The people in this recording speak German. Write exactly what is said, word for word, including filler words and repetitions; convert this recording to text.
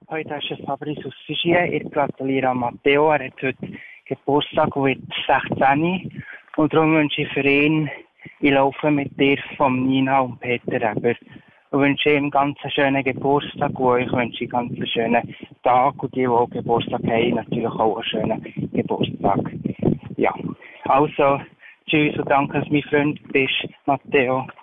Heute ist es Fabrice aus Fischien. Ich gratuliere an Matteo. Er hat heute Geburtstag und wird sechzehn. Und darum wünsche ich für ihn, ich laufe mit dir von Nina und Peter Eber. Und wünsche ihm ganz einen schönen Geburtstag und euch wünsche ich ganz einen schönen Tag. Und die, die auch Geburtstag haben, natürlich auch einen schönen Geburtstag. Ja, also, tschüss und danke, dass du mein Freund bist, Matteo.